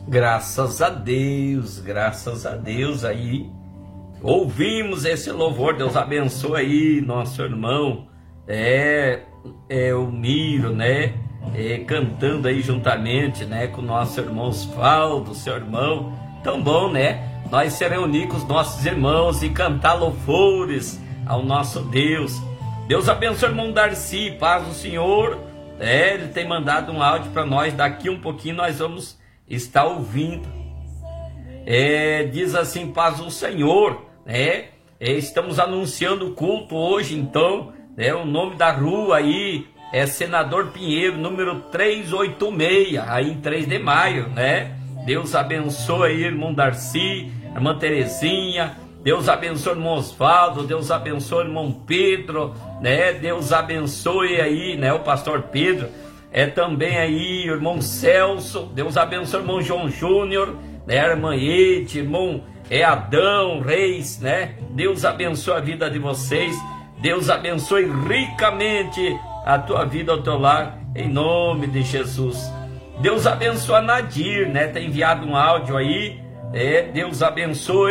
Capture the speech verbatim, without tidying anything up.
Graças a Deus, graças a Deus aí. Ouvimos esse louvor, Deus abençoe aí nosso irmão, é, é o Miro, né? É, cantando aí juntamente, né? Com o nosso irmão Osvaldo, seu irmão. Tão bom, né? Nós se reunir com os nossos irmãos e cantar louvores ao nosso Deus. Deus abençoe o irmão Darcy, paz do Senhor. É, ele tem mandado um áudio para nós, daqui um pouquinho nós vamos estar ouvindo. É, diz assim, paz do Senhor, né? É, estamos anunciando o culto hoje, então, né? O nome da rua aí é Senador Pinheiro, número trezentos e oitenta e seis, aí em três de maio, né? Deus abençoe aí, irmão Darcy, irmã Terezinha. Deus abençoe o irmão Osvaldo, Deus abençoe o irmão Pedro, né? Deus abençoe aí, né? O pastor Pedro, é também aí o irmão Celso, Deus abençoe o irmão João Júnior, né? A irmã Ete, irmão é Adão Reis, né? Deus abençoe a vida de vocês, Deus abençoe ricamente a tua vida, ao teu lar, em nome de Jesus. Deus abençoe a Nadir, né? Tem enviado um áudio aí, é, Deus abençoe.